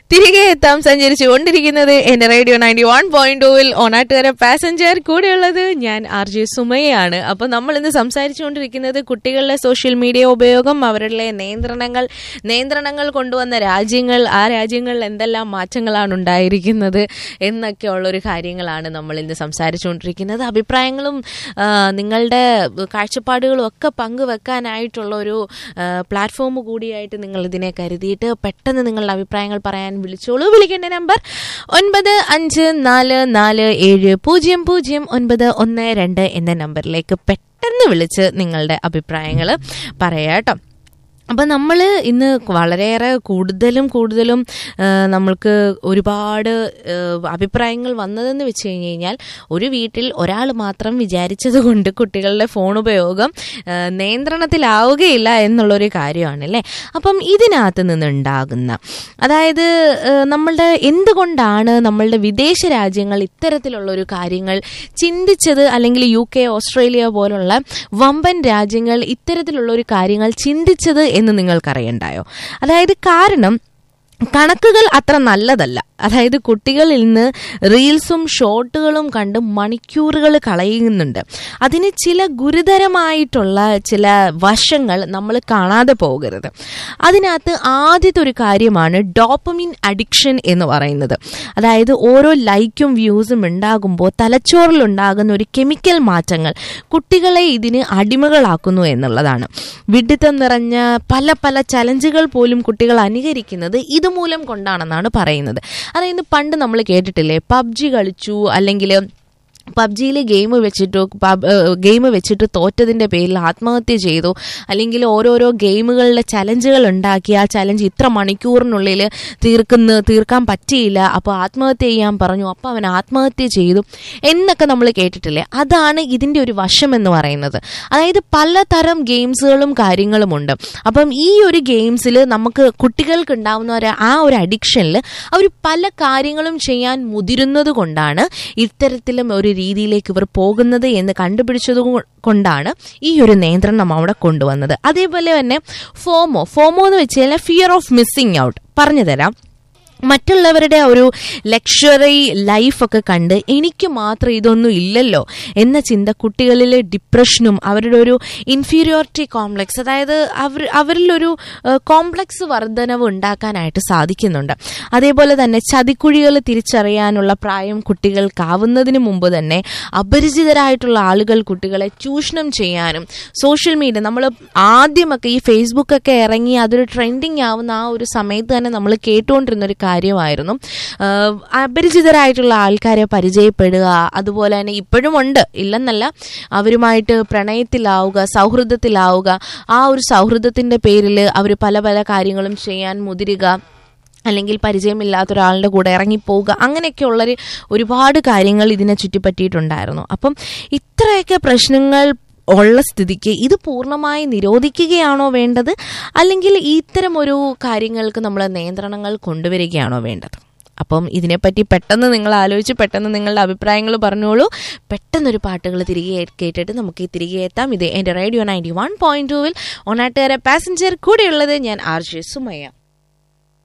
തിരികെ എത്താം സഞ്ചരിച്ചുകൊണ്ടിരിക്കുന്നത് എന്റെ റേഡിയോ 91.2 ഓണാട്ടുകര പാസഞ്ചർ. കൂടെയുള്ളത് ഞാൻ RJ സുമയാണ്. അപ്പൊ നമ്മൾ ഇന്ന് സംസാരിച്ചുകൊണ്ടിരിക്കുന്നത് കുട്ടികളുടെ സോഷ്യൽ മീഡിയ ഉപയോഗം, അവരുടെ നിയന്ത്രണങ്ങൾ കൊണ്ടുവന്ന രാജ്യങ്ങൾ, ആ രാജ്യങ്ങളിൽ എന്തെല്ലാം മാറ്റങ്ങളാണ് ഉണ്ടായിരിക്കുന്നത് എന്നൊക്കെയുള്ളൊരു കാര്യങ്ങളാണ് നമ്മൾ ഇന്ന് സംസാരിച്ചുകൊണ്ടിരിക്കുന്നത്. അഭിപ്രായങ്ങളും നിങ്ങളുടെ കാഴ്ചപ്പാടുകളും ഒക്കെ പങ്കുവെക്കാനായിട്ടുള്ള ഒരു പ്ലാറ്റ്ഫോം കൂടിയായിട്ട് നിങ്ങൾ ഇതിനെ കരുതിയിട്ട് പെട്ടെന്ന് നിങ്ങളുടെ അഭിപ്രായങ്ങൾ പറയാൻ വിളിച്ചോളൂ. വിളിക്കേണ്ട നമ്പർ 9544700912 എന്ന നമ്പറിലേക്ക് പെട്ടെന്ന് വിളിച്ച് നിങ്ങളുടെ അഭിപ്രായങ്ങൾ പറയാട്ടോ. അപ്പം നമ്മൾ ഇന്ന് വളരെയേറെ കൂടുതലും നമ്മൾക്ക് ഒരുപാട് അഭിപ്രായങ്ങൾ വന്നതെന്ന് വെച്ച് കഴിഞ്ഞാൽ, ഒരു വീട്ടിൽ ഒരാൾ മാത്രം വിചാരിച്ചത് കൊണ്ട് കുട്ടികളുടെ ഫോൺ ഉപയോഗം നിയന്ത്രണത്തിലാവുകയില്ല എന്നുള്ളൊരു കാര്യമാണല്ലേ. അപ്പം ഇതിനകത്ത് നിന്നുണ്ടാകുന്ന, അതായത് നമ്മളുടെ എന്തുകൊണ്ടാണ് നമ്മളുടെ വിദേശ രാജ്യങ്ങൾ ഇത്തരത്തിലുള്ളൊരു കാര്യങ്ങൾ ചിന്തിച്ചത്, അല്ലെങ്കിൽ UK, ഓസ്ട്രേലിയ പോലുള്ള വമ്പൻ രാജ്യങ്ങൾ ഇത്തരത്തിലുള്ളൊരു കാര്യങ്ങൾ ചിന്തിച്ചത് എന്ന് നിങ്ങൾക്കറിയണ്ടായോ? അതായത് കാരണം കണക്കുകൾ അത്ര നല്ലതല്ല. അതായത് കുട്ടികളിൽ നിന്ന് റീൽസും ഷോർട്ടുകളും കണ്ട് മണിക്കൂറുകൾ കളയുന്നുണ്ട്. അതിന് ചില ഗുരുതരമായിട്ടുള്ള ചില വശങ്ങൾ നമ്മൾ കാണാതെ പോകരുത്. അതിനകത്ത് ആദ്യത്തെ ഒരു കാര്യമാണ് ഡോപ്പമിൻ അഡിക്ഷൻ എന്ന് പറയുന്നത്. അതായത് ഓരോ ലൈക്കും വ്യൂസും ഉണ്ടാകുമ്പോൾ തലച്ചോറിലുണ്ടാകുന്ന ഒരു കെമിക്കൽ മാറ്റങ്ങൾ കുട്ടികളെ ഇതിന് അടിമകളാക്കുന്നു എന്നുള്ളതാണ്. വിഡ്ഢിത്തം നിറഞ്ഞ പല ചലഞ്ചുകൾ പോലും കുട്ടികൾ അനുകരിക്കുന്നത് ഇതുമൂലം കൊണ്ടാണെന്നാണ് പറയുന്നത്. അതായത് പണ്ട് നമ്മൾ കേട്ടിട്ടില്ലേ, പബ്ജി കളിച്ചു, അല്ലെങ്കിൽ പബ്ജിയിൽ ഗെയിം വെച്ചിട്ട് തോറ്റതിൻ്റെ പേരിൽ ആത്മഹത്യ ചെയ്തു, അല്ലെങ്കിൽ ഓരോരോ ഗെയിമുകളിലെ ചലഞ്ചുകൾ ഉണ്ടാക്കി, ആ ചലഞ്ച് ഇത്ര മണിക്കൂറിനുള്ളിൽ തീർക്കാൻ പറ്റിയില്ല, അപ്പോൾ ആത്മഹത്യ ചെയ്യാൻ പറഞ്ഞു, അപ്പോൾ അവൻ ആത്മഹത്യ ചെയ്തു എന്നൊക്കെ നമ്മൾ കേട്ടിട്ടില്ലേ. അതാണ് ഇതിൻ്റെ ഒരു വശം എന്ന് പറയുന്നത്. അതായത് പലതരം ഗെയിംസുകളും കാര്യങ്ങളുമുണ്ട്. അപ്പം ഈ ഒരു ഗെയിംസിൽ നമുക്ക് കുട്ടികൾക്ക് ഉണ്ടാവുന്ന ആ ഒരു അഡിക്ഷനിൽ അവർ പല കാര്യങ്ങളും ചെയ്യാൻ മുതിരുന്നത് കൊണ്ടാണ് ഇത്തരത്തിലും ഒരു രീതിയിലേക്ക് ഇവർ പോകുന്നത് എന്ന് കണ്ടുപിടിച്ചത് കൊണ്ടാണ് ഈ ഒരു നിയന്ത്രണം അവിടെ കൊണ്ടുവന്നത്. അതേപോലെ തന്നെ ഫോമോ എന്ന് വെച്ച് കഴിഞ്ഞാൽ ഫിയർ ഓഫ് മിസ്സിങ് ഔട്ട്. പറഞ്ഞു തരാം. മറ്റുള്ളവരുടെ ഒരു ലക്ഷറി ലൈഫൊക്കെ കണ്ട് എനിക്ക് മാത്രം ഇതൊന്നും ഇല്ലല്ലോ എന്ന ചിന്ത കുട്ടികളിൽ ഡിപ്രഷനും അവരുടെ ഒരു ഇൻഫീരിയോറിറ്റി കോംപ്ലക്സ്, അതായത് അവരിലൊരു കോംപ്ലക്സ് വർധനവ് ഉണ്ടാക്കാനായിട്ട് സാധിക്കുന്നുണ്ട്. അതേപോലെ തന്നെ ചതിക്കുഴികൾ തിരിച്ചറിയാനുള്ള പ്രായം കുട്ടികൾക്കാവുന്നതിന് മുമ്പ് തന്നെ അപരിചിതരായിട്ടുള്ള ആളുകൾ കുട്ടികളെ ചൂഷണം ചെയ്യാനും, സോഷ്യൽ മീഡിയ നമ്മൾ ആദ്യമൊക്കെ ഈ ഫേസ്ബുക്കൊക്കെ ഇറങ്ങി അതൊരു ട്രെൻഡിങ് ആവുന്ന ആ ഒരു സമയത്ത് തന്നെ നമ്മൾ കേട്ടുകൊണ്ടിരുന്നൊരു കാര്യമായിരുന്നു അപരിചിതരായിട്ടുള്ള ആൾക്കാരെ പരിചയപ്പെടുക. അതുപോലെ തന്നെ ഇപ്പോഴും ഉണ്ട്, ഇല്ലെന്നല്ല, അവരുമായിട്ട് പ്രണയത്തിലാവുക, സൗഹൃദത്തിലാവുക, ആ ഒരു സൗഹൃദത്തിൻ്റെ പേരിൽ അവർ പല കാര്യങ്ങളും ചെയ്യാൻ മുതിരുക, അല്ലെങ്കിൽ പരിചയമില്ലാത്ത ഒരാളുടെ കൂടെ ഇറങ്ങിപ്പോവുക, അങ്ങനെയൊക്കെയുള്ളൊരു ഒരുപാട് കാര്യങ്ങൾ ഇതിനെ ചുറ്റിപ്പറ്റിയിട്ടുണ്ടായിരുന്നു. അപ്പം ഇത്രയൊക്കെ പ്രശ്നങ്ങൾ ഉള്ള സ്ഥിതിക്ക് ഇത് പൂർണ്ണമായി നിരോധിക്കുകയാണോ വേണ്ടത്, അല്ലെങ്കിൽ ഇത്തരം ഒരു കാര്യങ്ങൾക്ക് നമ്മൾ നിയന്ത്രണങ്ങൾ കൊണ്ടുവരികയാണോ വേണ്ടത്? അപ്പം ഇതിനെപ്പറ്റി പെട്ടെന്ന് നിങ്ങൾ ആലോചിച്ച് പെട്ടെന്ന് നിങ്ങളുടെ അഭിപ്രായങ്ങൾ പറഞ്ഞോളൂ. പെട്ടെന്നൊരു പാട്ടുകൾ തിരികെ കേട്ടിട്ട് നമുക്ക് തിരികെ എത്താം. ഇത് എൻ്റെ റേഡിയോ 91.2 ഓണാട്ടുകര പാസഞ്ചർ. കൂടെയുള്ളത് ഞാൻ RJ സുമയ്യ.